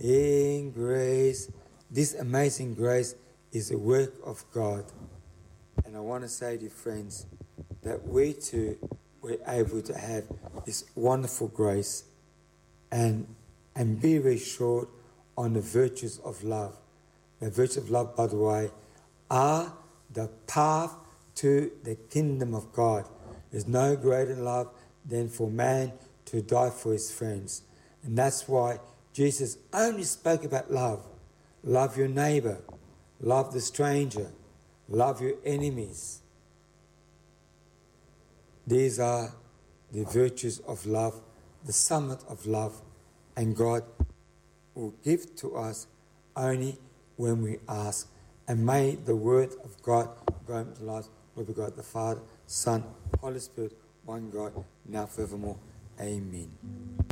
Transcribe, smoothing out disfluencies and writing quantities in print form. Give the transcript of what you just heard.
In grace, this amazing grace is a work of God. And I want to say to you, friends, that we too were able to have this wonderful grace and be very short on the virtues of love. The virtues of love, by the way, are the path to the kingdom of God. There's no greater love than for man to die for his friends. And that's why Jesus only spoke about love. Love your neighbor. Love the stranger. Love your enemies. These are the virtues of love, the summit of love. And God will give to us only when we ask. And may the word of God go into lives with God the Father, Son, Holy Spirit, one God, now forevermore. Amen.